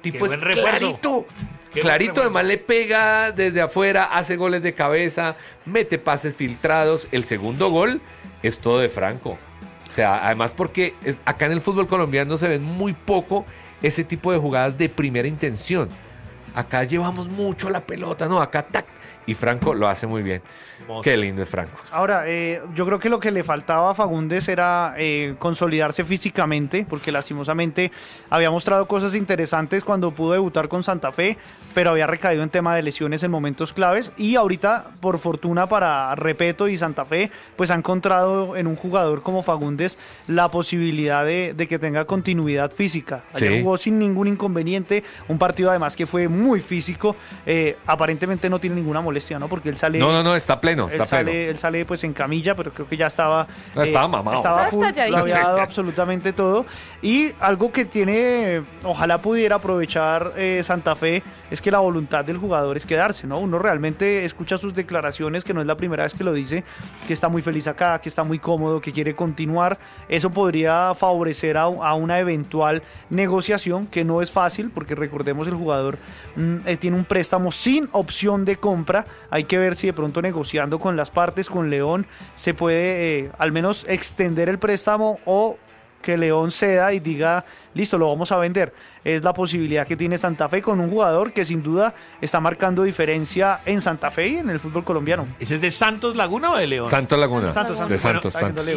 tipo es buen refuerzo. clarito, además le pega desde afuera, hace goles de cabeza, mete pases filtrados. El segundo gol es todo de Franco. O sea, además porque acá en el fútbol colombiano se ven muy poco ese tipo de jugadas de primera intención. Acá llevamos mucho la pelota, ¿no? Acá, tac. Y Franco lo hace muy bien. Qué lindo es Franco. Ahora, yo creo que lo que le faltaba a Fagundes era consolidarse físicamente, porque lastimosamente había mostrado cosas interesantes cuando pudo debutar con Santa Fe, pero había recaído en tema de lesiones en momentos claves. Y ahorita, por fortuna para Repeto y Santa Fe, pues ha encontrado en un jugador como Fagundes la posibilidad de que tenga continuidad física. Ayer jugó sin ningún inconveniente, un partido además que fue muy físico. Aparentemente no tiene ninguna molestia, ¿no? Porque él sale... No, está pleno, Él sale pues en camilla, pero creo que ya estaba... estaba mamado. Estaba full, lo había dado absolutamente todo. Y algo que tiene, ojalá pudiera aprovechar Santa Fe, es que la voluntad del jugador es quedarse, ¿no? Uno realmente escucha sus declaraciones, que no es la primera vez que lo dice, que está muy feliz acá, que está muy cómodo, que quiere continuar. Eso podría favorecer a una eventual negociación, que no es fácil, porque recordemos el jugador tiene un préstamo sin opción de compra. Hay que ver si de pronto negociando con las partes, con León, se puede al menos extender el préstamo, o que León ceda y diga, listo, lo vamos a vender. Es la posibilidad que tiene Santa Fe con un jugador que sin duda está marcando diferencia en Santa Fe y en el fútbol colombiano. ¿Ese es de Santos Laguna o de León? Santos Laguna. Santos. De Santos.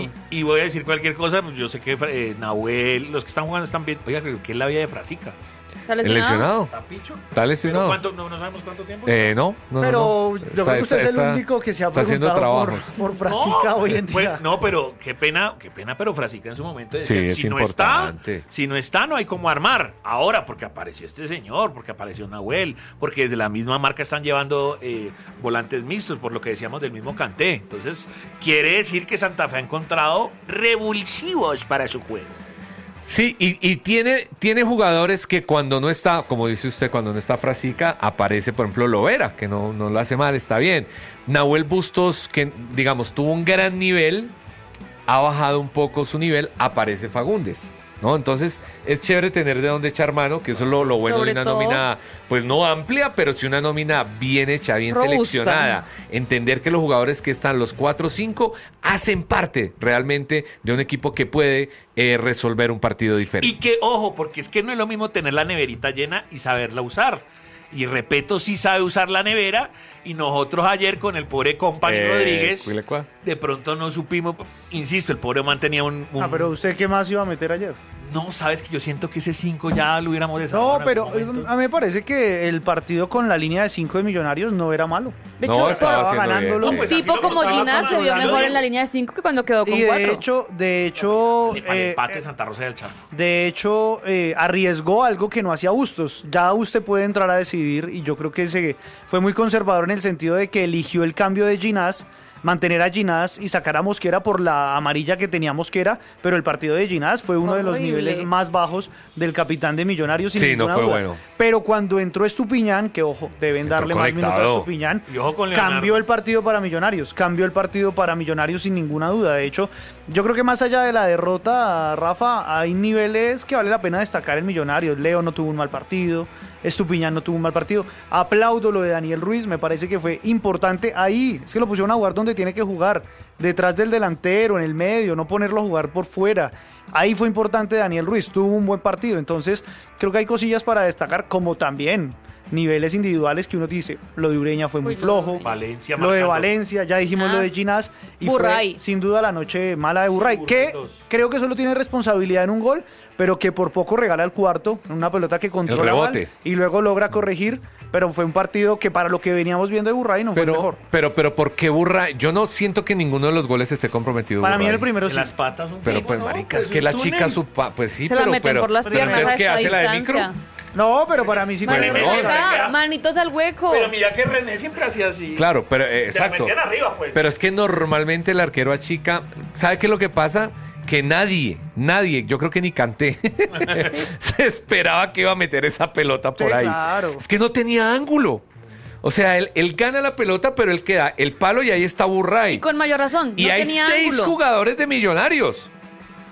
Y voy a decir cualquier cosa, pues yo sé que Nahuel, los que están jugando están bien. Oiga, creo que es la vida de Frasica. ¿Está lesionado? ¿Está Picho? Está lesionado. ¿No sabemos cuánto tiempo? No. Pero yo creo que usted es el único que se ha preguntado por Frasica hoy en día. Pues, no, pero qué pena, pero Frasica en su momento decía, Sí, es importante. si no está, no hay cómo armar. Ahora, porque apareció este señor, porque apareció Nahuel, porque desde la misma marca están llevando volantes mixtos, por lo que decíamos del mismo Kanté. Entonces, quiere decir que Santa Fe ha encontrado revulsivos para su juego. Sí, y tiene jugadores que cuando no está, como dice usted, cuando no está Frasica, aparece, por ejemplo, Lovera, que no lo hace mal, está bien. Nahuel Bustos, que digamos tuvo un gran nivel, ha bajado un poco su nivel, aparece Fagundes, ¿no? Entonces es chévere tener de dónde echar mano, que eso es lo bueno de una nómina, pues no amplia, pero sí una nómina bien hecha, bien robusta, seleccionada. Entender que los jugadores que están, los 4 o 5, hacen parte realmente de un equipo que puede resolver un partido diferente. Y que, ojo, porque es que no es lo mismo tener la neverita llena y saberla usar. Y Repeto sí sabe usar la nevera, y nosotros ayer con el pobre Company Rodríguez, de pronto no supimos, insisto, el pobre man tenía un... pero ¿usted qué más iba a meter ayer? No, sabes que yo siento que ese 5 ya lo hubiéramos desarrollado. No, pero a mí me parece que el partido con la línea de 5 de Millonarios no era malo. De hecho, estaba ganándolo. Un tipo como Ginás se vio mejor en la línea de 5 que cuando quedó con 4. De hecho, el empate Santa Rosa del Charco. De hecho, arriesgó algo que no hacía Bustos. Ya usted puede entrar a decidir, y yo creo que fue muy conservador en el sentido de que eligió el cambio de Ginás, mantener a Ginás y sacar a Mosquera por la amarilla que tenía Mosquera, pero el partido de Ginás fue uno de los niveles más bajos del capitán de Millonarios, sin ninguna duda. Bueno. Pero cuando entró Estupiñán, que ojo, deben darle más minutos a Estupiñán, cambió el partido para Millonarios, sin ninguna duda. De hecho, yo creo que más allá de la derrota, Rafa, hay niveles que vale la pena destacar en Millonarios. Leo no tuvo un mal partido, Estupiñán no tuvo un mal partido. Aplaudo lo de Daniel Ruiz, me parece que fue importante ahí. Es que lo pusieron a jugar donde tiene que jugar, detrás del delantero, en el medio, no ponerlo a jugar por fuera. Ahí fue importante Daniel Ruiz, tuvo un buen partido. Entonces creo que hay cosillas para destacar, como también niveles individuales que uno dice, lo de Ureña fue muy flojo, Valencia lo de Valencia, ya dijimos lo de Ginás, y Burray. fue sin duda la noche mala de Burray, que creo que solo tiene responsabilidad en un gol, pero que por poco regala el cuarto, en una pelota que controla mal, y luego logra corregir. Pero fue un partido que para lo que veníamos viendo de Burray no fue el mejor. Pero ¿por qué Burray? Yo no siento que ninguno de los goles esté comprometido. Para Burray. mí el primero sí. Las patas un pero pues marica, es que la chica pues sí, se la meten por las piernas, entonces ¿qué hace la de micro? No, pero para mí sí tiene manitos al hueco. Pero mira que René siempre hacía así. Claro, pero exacto. Se la metían arriba, pues. Pero es que normalmente el arquero achica. ¿Sabe qué es lo que pasa? Que nadie, yo creo que ni Kanté, se esperaba que iba a meter esa pelota por ahí. Claro. Es que no tenía ángulo. O sea, él gana la pelota, pero él queda el palo y ahí está Burray. Y con mayor razón. Y hay 6 jugadores de Millonarios.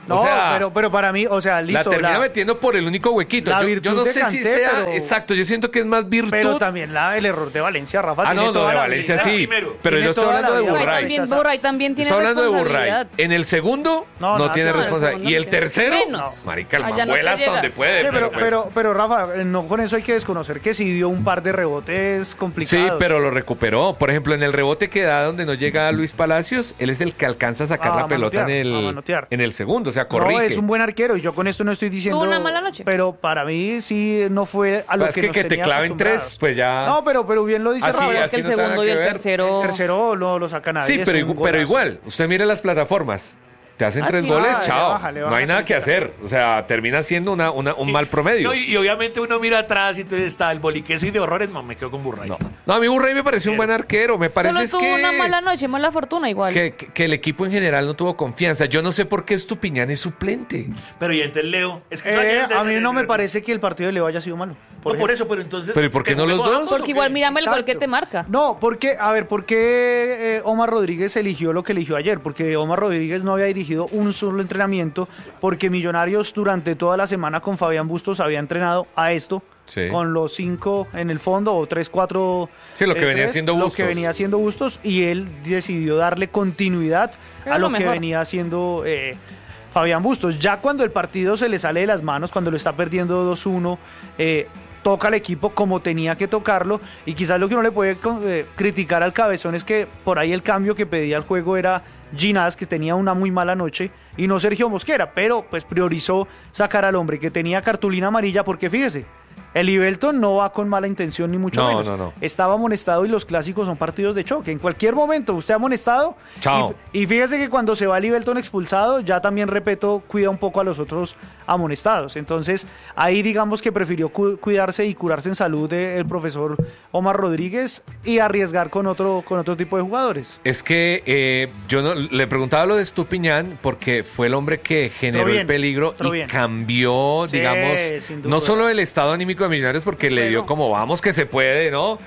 No, o sea, pero para mí, o sea, listo. la termina metiendo por el único huequito. la Yo virtud no de sé si Kanté, sea pero- exacto, yo siento que es más virtud. Pero también el error de Valencia, Rafa. Ah, tiene no, toda de la Valencia habilidad. sí, primero. pero Tiene yo estoy toda hablando la de vida. Burray. Burray también tiene Estoy hablando de Burray. responsabilidad. En el segundo No, no nada tiene que ver. responsabilidad. El Y el segundo tercero, menos. marica, el Allá man no vuela te hasta donde llegas. puede. Sí, pues, pero Rafa, no con eso hay que desconocer que sí dio un par de rebotes complicados. sí, pero lo recuperó. Por ejemplo, en el rebote que da donde no llega Luis Palacios, él es el que alcanza a sacar A la pelota manotear. en el segundo, o sea, No, corrige. es un buen arquero y yo con esto no estoy diciendo. Tuvo una mala noche. Pero para mí sí no fue a lo Es que que nos te tenía claven acostumbrados. tres, pues ya. No, pero bien lo dice Así, Rafa. así Que el no tiene segundo y nada el que ver. tercero. El tercero lo saca nadie. Sí, es pero, un pero golazo. igual, usted mire las plataformas. Te hacen Ah, 3 sí. goles, Ah, chao. le No baja hay nada que hacer. O sea, termina siendo un mal promedio. No, y obviamente uno mira atrás y entonces está el boliqueso y de horrores, no, me quedo con Burray. No, a mí Burray me pareció un buen arquero. Me parece Solo es tuvo que, una mala noche, mala fortuna igual. que el equipo en general no tuvo confianza. Yo no sé por qué Estupiñán es suplente. Pero y entonces Leo, es que eso ayer A mí no me parece que el partido de Leo haya sido malo. Por eso, pero entonces. Pero ¿y por qué no los ¿tenemos dos? ambos o Porque qué? igual mírame el gol que Exacto. te marca. No, porque, a ver, ¿por qué Omar Rodríguez eligió lo que eligió ayer? Porque Omar Rodríguez no había dirigido un solo entrenamiento, porque Millonarios durante toda la semana con Fabián Bustos había entrenado a esto, Sí. con los 5 en el fondo, o 3-4. Sí, lo que venía haciendo Lo Bustos. que venía haciendo Bustos, y él decidió darle continuidad Era a lo lo que mejor. venía haciendo Fabián Bustos. Ya cuando el partido se le sale de las manos, cuando lo está perdiendo 2-1, toca al equipo como tenía que tocarlo, y quizás lo que uno le puede criticar al Cabezón es que por ahí el cambio que pedía el juego era Ginás, que tenía una muy mala noche, y no Sergio Mosquera, pero pues priorizó sacar al hombre que tenía cartulina amarilla, porque fíjese, el Livelton no va con mala intención ni mucho No, menos. no. Estaba amonestado y los clásicos son partidos de choque. En cualquier momento usted amonestado. Chao. Y fíjese que cuando se va Livelton expulsado, ya también Repeto cuida un poco a los otros amonestados. Entonces, ahí digamos que prefirió cuidarse y curarse en salud el profesor Omar Rodríguez y arriesgar con otro tipo de jugadores. Es que yo no, le preguntaba lo de Estupiñán porque fue el hombre que generó Entró bien, el peligro entró y bien. cambió, Sí, digamos, sin duda. no solo el estado anímico de Millonarios porque le dio Bueno. como vamos que se puede, ¿no?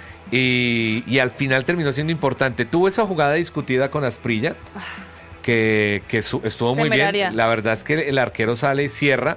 Y al final terminó siendo importante. Tuvo esa jugada discutida con Asprilla que estuvo muy Temeraria. bien. La verdad es que el arquero sale y cierra.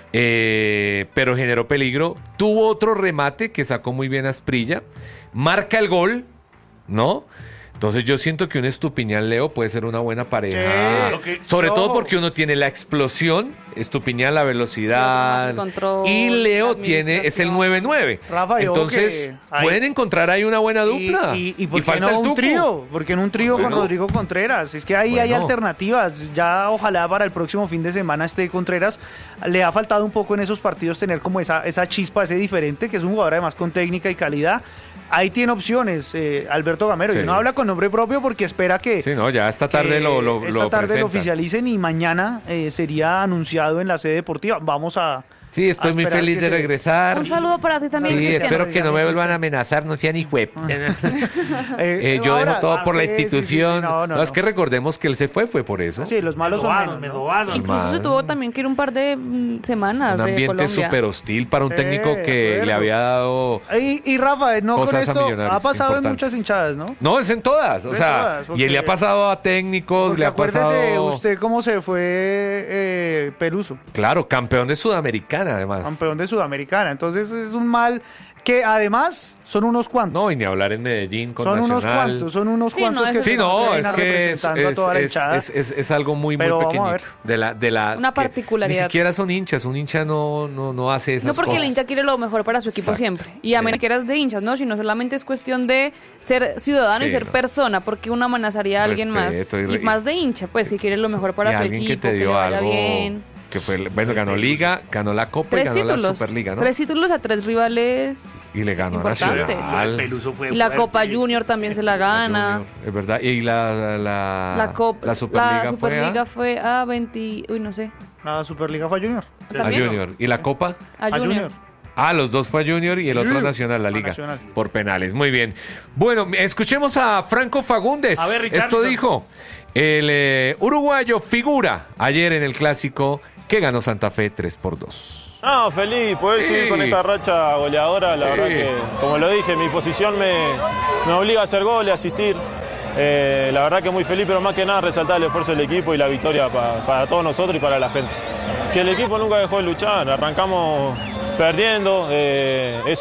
Pero generó peligro. Tuvo otro remate que sacó muy bien Asprilla. Marca el gol, ¿no? Entonces yo siento que un Estupiñán Leo puede ser una buena pareja. Sí, ok. Sobre No. todo porque uno tiene la explosión, Estupiñán la velocidad. El control, y Leo la tiene, es el administración. 9-9. Rafa, yo Entonces que ahí- pueden encontrar ahí una buena dupla. ¿Y por qué falta no el un Tucu. trío? Porque en un trío con Bueno. Rodrigo Contreras. Es que ahí hay Bueno. alternativas. Ya ojalá para el próximo fin de semana esté Contreras. Le ha faltado un poco en esos partidos tener como esa chispa, ese diferente, que es un jugador además con técnica y calidad. Ahí tiene opciones Alberto Gamero. Sí. Y uno habla con nombre propio porque espera que... Sí, no, ya esta tarde que lo esta tarde presentan. lo oficialicen y mañana sería anunciado en la sede deportiva. Vamos a... Sí, estoy a muy esperar feliz que de se- regresar. Un saludo para ti también, Sí, Cristian. espero que no me vuelvan a amenazar, no sean ni web. Yo ahora- dejo todo por la sí, sí, sí, institución. no, No, es que recordemos que él se fue por eso. Sí, los malos son menos, Me ¿no? robaron. Incluso se Man. tuvo también que ir un par de semanas Un de ambiente Colombia. súper hostil para un técnico de que acuerdo. le había dado... Y Rafa, no con Cosas a esto, Millonarios ha pasado en importantes. muchas hinchadas, ¿no? No, es en todas. O En sea, todas, porque- y le ha pasado a técnicos, Porque le ha acuérdese pasado... usted cómo se fue Peluso, Claro, campeón de Sudamericana, además. campeón de Sudamericana. Entonces es un mal que además son unos cuantos. No, y ni hablar en Medellín con son unos Nacional. cuantos, son unos Sí, cuantos no, que es- Sí, se nos no, es terminan que es, representando a toda la hinchada. es algo muy Pero vamos a pequeñito. De la, Una que particularidad. Ni siquiera son hinchas, un hincha no hace esas No porque cosas. el hincha quiere lo mejor para su equipo Exacto. siempre. Y a Sí. menos que eras de hinchas, ¿no? Sino solamente es cuestión de ser ciudadano y Sí, ser no. persona, porque uno amenazaría a alguien Respeto más. y Y más de hincha, pues, que quiere lo mejor para Y su alguien equipo, que te le dio vaya algo bien. que fue, bueno, ganó Liga, ganó la Copa y 3 ganó la títulos. Superliga, ¿no? 3 títulos a 3 rivales. Y le ganó a Importante. Nacional. Peluso fue Y la fuerte. Copa Junior también se la gana. Junior, es verdad. Y La Copa, la Superliga, Superliga fue a 20, uy, no sé. La Superliga fue a Junior. fue a ¿También? Junior. ¿Y la Copa? A Junior. Ah, los dos fue a Junior y el Sí. otro a Nacional, la A Liga. Nacional. Por penales. Muy bien. Bueno, escuchemos a Franco Fagundes. A ver, Richarlison. Esto dijo el uruguayo figura ayer en el clásico que ganó Santa Fe 3-2. No, feliz, poder Sí. seguir con esta racha goleadora, la Sí. verdad que, como lo dije, mi posición me obliga a hacer goles, a asistir. La verdad que muy feliz, pero más que nada resaltar el esfuerzo del equipo y la victoria para todos nosotros y para la gente. Que el equipo nunca dejó de luchar, arrancamos perdiendo,